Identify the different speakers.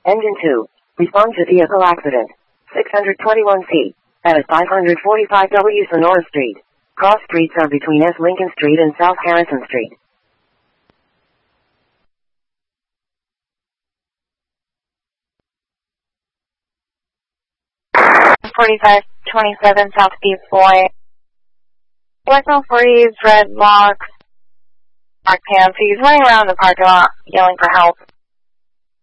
Speaker 1: Engine 2. Respond to vehicle accident. 621C. That is 545W Sonora Street. Cross streets are between S. Lincoln Street and South Harrison Street.
Speaker 2: 4527 Southeast Boy. Echo freeze, red locks. Mark Pam, so he's running around the parking lot yelling for help.